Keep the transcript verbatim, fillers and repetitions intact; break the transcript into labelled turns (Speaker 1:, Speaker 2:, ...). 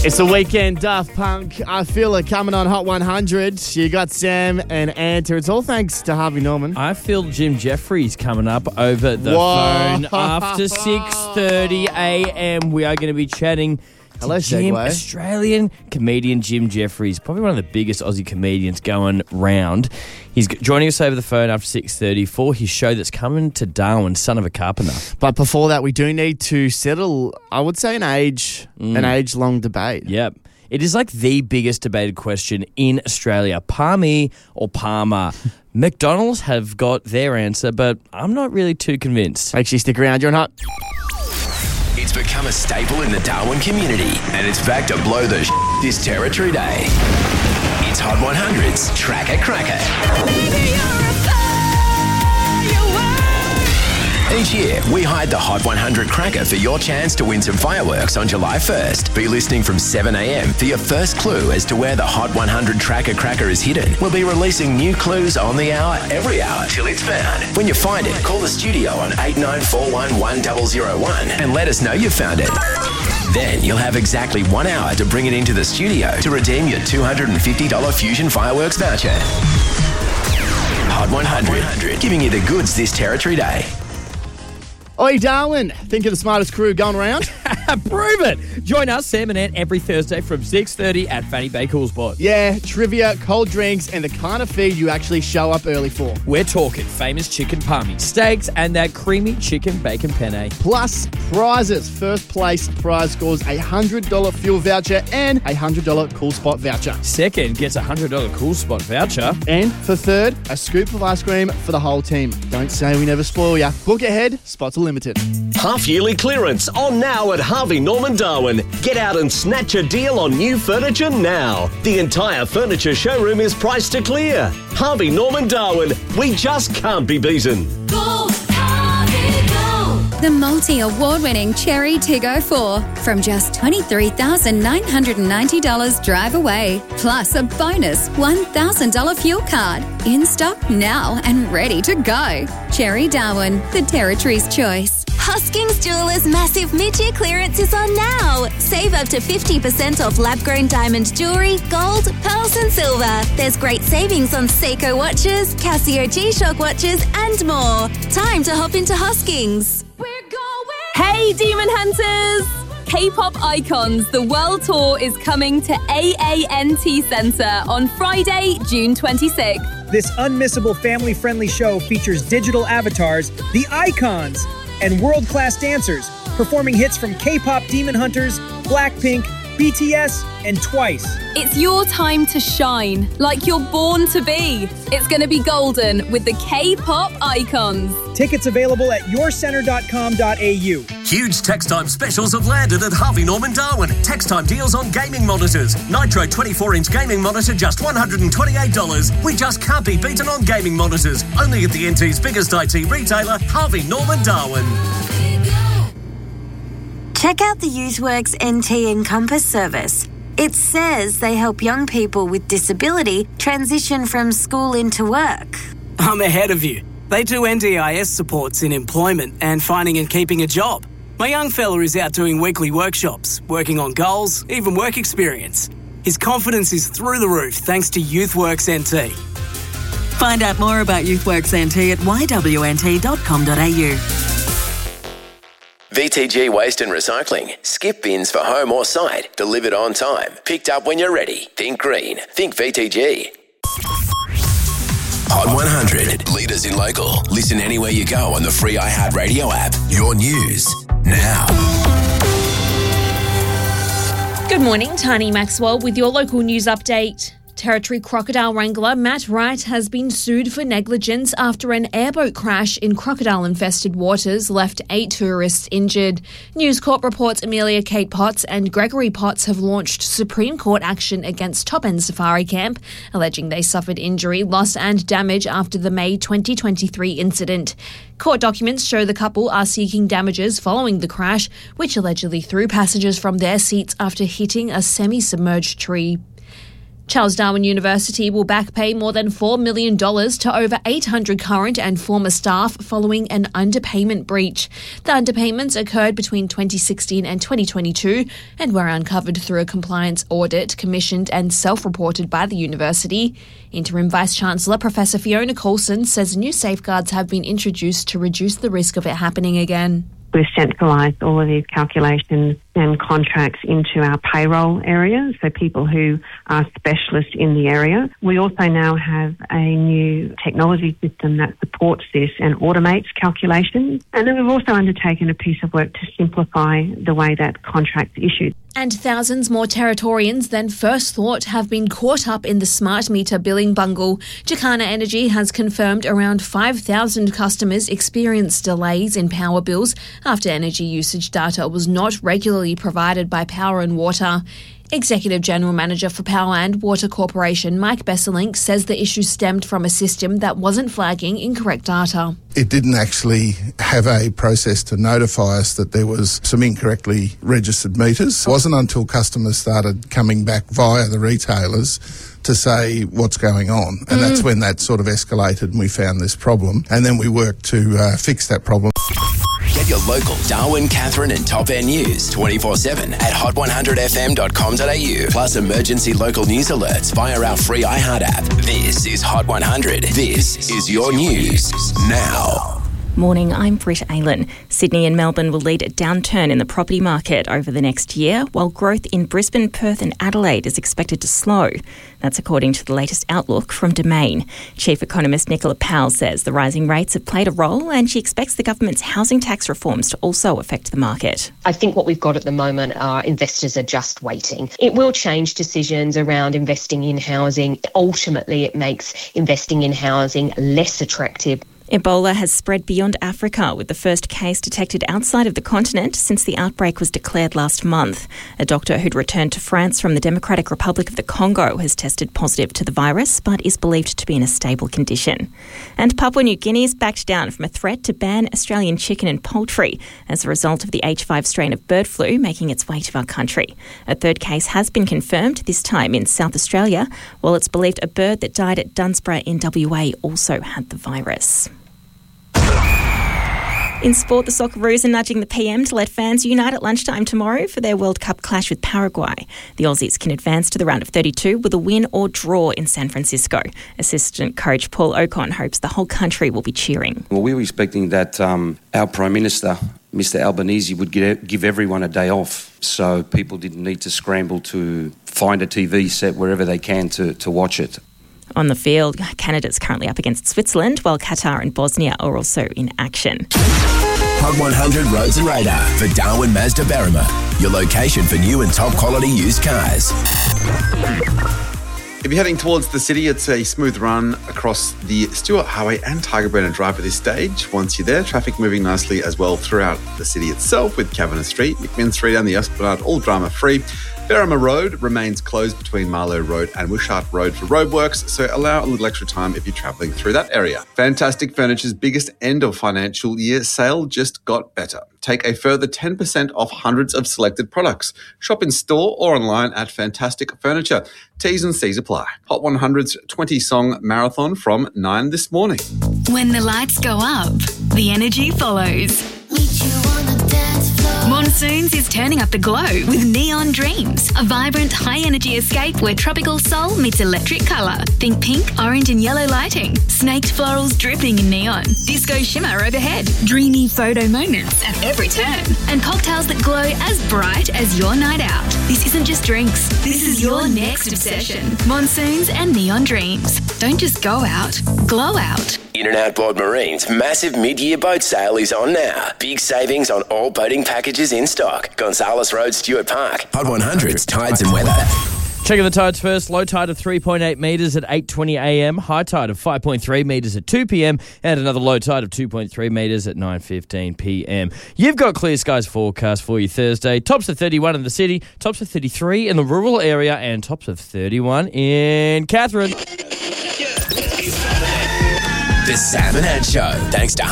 Speaker 1: It's the weekend, Daft Punk. I feel it coming on Hot one hundred. You got Sam and Anta. It's all thanks to Harvey Norman.
Speaker 2: I feel Jim Jeffries coming up over the
Speaker 1: Whoa.
Speaker 2: phone after six thirty a.m. We are going to be chatting
Speaker 1: Hello,
Speaker 2: to Jim,
Speaker 1: segue.
Speaker 2: Australian comedian Jim Jeffries, probably one of the biggest Aussie comedians going round. He's joining us over the phone after six thirty for his show that's coming to Darwin, Son of a Carpenter.
Speaker 1: But before that, we do need to settle, I would say, an age,
Speaker 2: Mm.
Speaker 1: an age-long debate.
Speaker 2: Yep. It is like the biggest debated question in Australia. Palmy or Palmer? McDonald's have got their answer, but I'm not really too convinced.
Speaker 1: Make sure you stick around. You're on Hot.
Speaker 3: It's become a staple in the Darwin community, and it's back to blow the sh- this Territory Day. It's Hot one hundred's Tracker Cracker. Each year, we hide the Hot one hundred Cracker for your chance to win some fireworks on July first. Be listening from seven a.m. for your first clue as to where the Hot one hundred Tracker Cracker is hidden. We'll be releasing new clues on the hour, every hour, till it's found. When you find it, call the studio on eight nine four one, one zero zero one and let us know you found it. Then you'll have exactly one hour to bring it into the studio to redeem your two hundred fifty dollars Fusion Fireworks voucher. Hot one hundred, giving you the goods this Territory Day.
Speaker 1: Oi, Darwin. Think of the smartest crew going around?
Speaker 2: Prove it! Join us, Sam and Ant, every Thursday from six thirty at Fanny Bay Cool Spot.
Speaker 1: Yeah, trivia, cold drinks, and the kind of feed you actually show up early for.
Speaker 2: We're talking famous chicken palmy, steaks, and that creamy chicken bacon penne.
Speaker 1: Plus prizes. First place prize scores a one hundred dollars fuel voucher and a one hundred dollars Cool Spot voucher.
Speaker 2: Second gets a one hundred dollars Cool Spot voucher.
Speaker 1: And for third, a scoop of ice cream for the whole team. Don't say we never spoil ya. Book ahead, spots are limited.
Speaker 4: Half-yearly clearance on now at Harvey Norman Darwin. Get out and snatch a deal on new furniture now. The entire furniture showroom is priced to clear. Harvey Norman Darwin. We just can't be beaten.
Speaker 5: Go, Harvey, go! The multi-award-winning Cherry Tiggo four from just twenty-three thousand nine hundred ninety dollars drive away. Plus a bonus one thousand dollars fuel card. In stock now and ready to go. Cherry Darwin, the Territory's choice.
Speaker 6: Hoskings Jewelers' massive mid-year clearance is on now. Save up to fifty percent off lab-grown diamond jewellery, gold, pearls and silver. There's great savings on Seiko watches, Casio G-Shock watches and more. Time to hop into Hoskings.
Speaker 5: We're going.
Speaker 7: Hey, Demon Hunters! K-pop Icons, the World Tour is coming to A A N T Centre on Friday, June twenty-sixth.
Speaker 8: This unmissable family-friendly show features digital avatars, the Icons, and world-class dancers performing hits from K-pop Demon Hunters, Blackpink, B T S, and Twice.
Speaker 7: It's your time to shine, like you're born to be. It's going to be golden with the K-pop Icons.
Speaker 8: Tickets available at your center dot com dot a u.
Speaker 4: Huge Tax Time specials have landed at Harvey Norman Darwin. Tax Time deals on gaming monitors. Nitro twenty-four inch gaming monitor just one hundred twenty-eight dollars. We just can't be beaten on gaming monitors. Only at the N T's biggest I T retailer, Harvey Norman Darwin.
Speaker 6: Check out the YouthWorks N T Encompass service. It says they help young people with disability transition from school into work.
Speaker 9: I'm ahead of you. They do N D I S supports in employment and finding and keeping a job. My young fella is out doing weekly workshops, working on goals, even work experience. His confidence is through the roof thanks to YouthWorks N T.
Speaker 10: Find out more about YouthWorks N T at y w n t dot com dot a u.
Speaker 3: V T G Waste and Recycling. Skip bins for home or site. Delivered on time. Picked up when you're ready. Think green. Think V T G. Hot one hundred. Leaders in local. Listen anywhere you go on the free iHeartRadio app. Your news now.
Speaker 11: Good morning, Tani Maxwell with your local news update. Territory crocodile wrangler Matt Wright has been sued for negligence after an airboat crash in crocodile-infested waters left eight tourists injured. News Corp reports Amelia Kate Potts and Gregory Potts have launched Supreme Court action against Top End Safari Camp, alleging they suffered injury, loss and damage after the May twenty twenty-three incident. Court documents show the couple are seeking damages following the crash, which allegedly threw passengers from their seats after hitting a semi-submerged tree. Charles Darwin University will back pay more than four million dollars to over eight hundred current and former staff following an underpayment breach. The underpayments occurred between twenty sixteen and twenty twenty-two and were uncovered through a compliance audit commissioned and self-reported by the university. Interim Vice-Chancellor Professor Fiona Coulson says new safeguards have been introduced to reduce the risk of it happening again.
Speaker 12: We've centralised all of these calculations and contracts into our payroll area, so people who are specialists in the area. We also now have a new technology system that supports this and automates calculations. And then we've also undertaken a piece of work to simplify the way that contracts are issued.
Speaker 11: And thousands more Territorians than first thought have been caught up in the smart meter billing bungle. Jacana Energy has confirmed around five thousand customers experienced delays in power bills after energy usage data was not regularly provided by Power and Water. Executive General Manager for Power and Water Corporation Mike Besselink says the issue stemmed from a system that wasn't flagging incorrect data.
Speaker 13: It didn't actually have a process to notify us that there was some incorrectly registered meters. It wasn't until customers started coming back via the retailers to say what's going on. And mm. that's when that sort of escalated and we found this problem. And then we worked to uh, fix that problem.
Speaker 3: Get your local Darwin, Catherine and Top End news twenty-four seven at hot one hundred f m dot com dot a u. Plus emergency local news alerts via our free iHeart app. This is Hot one hundred. This is your news now.
Speaker 14: Morning, I'm Britt Aylen. Sydney and Melbourne will lead a downturn in the property market over the next year, while growth in Brisbane, Perth and Adelaide is expected to slow. That's according to the latest outlook from Domain. Chief Economist Nicola Powell says the rising rates have played a role and she expects the government's housing tax reforms to also affect the market.
Speaker 15: I think what we've got at the moment are investors are just waiting. It will change decisions around investing in housing. Ultimately, it makes investing in housing less attractive.
Speaker 14: Ebola has spread beyond Africa, with the first case detected outside of the continent since the outbreak was declared last month. A doctor who'd returned to France from the Democratic Republic of the Congo has tested positive to the virus, but is believed to be in a stable condition. And Papua New Guinea's backed down from a threat to ban Australian chicken and poultry as a result of the H five strain of bird flu making its way to our country. A third case has been confirmed, this time in South Australia, while it's believed a bird that died at Dunsborough in W A also had the virus. In sport, the Socceroos are nudging the P M to let fans unite at lunchtime tomorrow for their World Cup clash with Paraguay. The Aussies can advance to the round of thirty-two with a win or draw in San Francisco. Assistant coach Paul Ocon hopes the whole country will be cheering.
Speaker 16: Well, we were expecting that um, our Prime Minister, Mister Albanese, would get, give everyone a day off so people didn't need to scramble to find a T V set wherever they can to, to watch it.
Speaker 14: On the field, Canada's currently up against Switzerland, while Qatar and Bosnia are also in action.
Speaker 3: Hot one hundred Roads and Radar for Darwin Mazda Berrima, your location for new and top quality used cars.
Speaker 17: If you're heading towards the city, it's a smooth run across the Stewart Highway and Tiger Brenner Drive at this stage. Once you're there, traffic moving nicely as well throughout the city itself, with Kavanagh Street, McMinn Street and the Esplanade all drama-free. Berrima Road remains closed between Marlow Road and Wishart Road for roadworks, so allow a little extra time if you're travelling through that area. Fantastic Furniture's biggest end of financial year sale just got better. Take a further ten percent off hundreds of selected products. Shop in store or online at Fantastic Furniture. T's and C's apply. Hot one hundred's twenty-song marathon from nine this morning.
Speaker 18: When the lights go up, the energy follows. Monsoons is turning up the glow with Neon Dreams, a vibrant, high-energy escape where tropical soul meets electric colour. Think pink, orange and yellow lighting, snaked florals dripping in neon, disco shimmer overhead, dreamy photo moments at every turn, and cocktails that glow as bright as your night out. This isn't just drinks. This is your next obsession. Monsoons and Neon Dreams. Don't just go out, glow out.
Speaker 3: In and Outboard Marine's massive mid-year boat sale is on now. Big savings on all boating packages in stock. Gonzales Road, Stewart Park. Hot one hundred's Tides and Weather.
Speaker 2: Checking the tides first. Low tide of three point eight metres at eight twenty a m. High tide of five point three metres at two p m. And another low tide of two point three metres at nine fifteen p m. You've got clear skies forecast for you Thursday. Tops of thirty-one in the city, tops of thirty-three in the rural area, and tops of thirty-one in Catherine.
Speaker 3: The Sam and Ant Show. Thanks to